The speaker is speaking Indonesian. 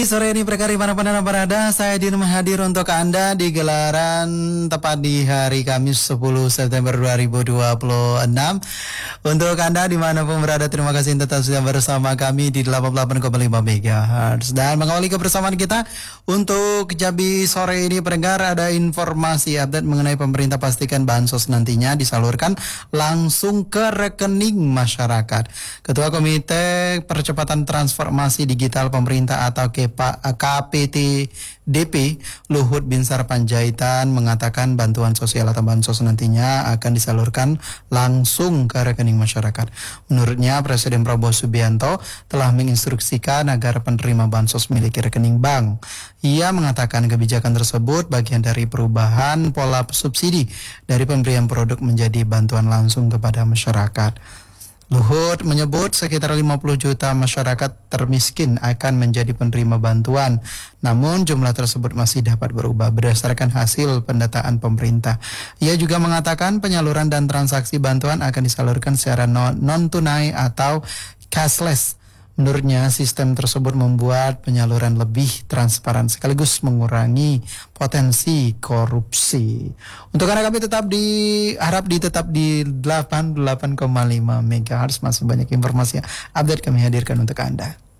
Sore ini Prekari dimanapun Anda berada, saya Din hadir untuk Anda di gelaran tepat di hari Kamis 10 September 2026. Untuk Anda dimanapun berada, terima kasih tetap sudah bersama kami di 88,5 MHz. Dan mengawali kebersamaan kita untuk Jambi sore ini pendengar, ada informasi update mengenai pemerintah pastikan bansos nantinya disalurkan langsung ke rekening masyarakat. Ketua Komite Percepatan Transformasi Digital Pemerintah atau KPTDP Luhut Binsar Panjaitan mengatakan bantuan sosial atau bansos nantinya akan disalurkan langsung ke rekening masyarakat. Menurutnya Presiden Prabowo Subianto telah menginstruksikan agar penerima bansos memiliki rekening bank. Ia mengatakan kebijakan tersebut bagian dari perubahan pola subsidi dari pemberian produk menjadi bantuan langsung kepada masyarakat. Luhut menyebut sekitar 50 juta masyarakat termiskin akan menjadi penerima bantuan. Namun jumlah tersebut masih dapat berubah berdasarkan hasil pendataan pemerintah. Ia juga mengatakan penyaluran dan transaksi bantuan akan disalurkan secara non-tunai atau cashless. Menurutnya sistem tersebut membuat penyaluran lebih transparan sekaligus mengurangi potensi korupsi. Untuk Anda kami tetap tetap di 88,5 MHz. Masih banyak informasi update kami hadirkan untuk Anda.